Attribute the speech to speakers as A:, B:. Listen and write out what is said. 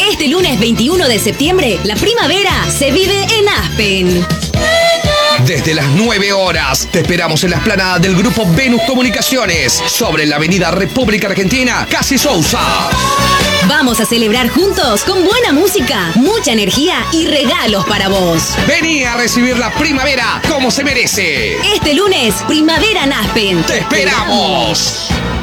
A: Este lunes 21 de septiembre, la primavera se vive en Aspen.
B: Desde las 9 horas, te esperamos en la explanada del Grupo Venus Comunicaciones, sobre la avenida República Argentina, Casi Sousa.
A: Vamos a celebrar juntos con buena música, mucha energía y regalos para vos.
B: Vení a recibir la primavera como se merece.
A: Este lunes, primavera en Aspen.
B: ¡Te esperamos!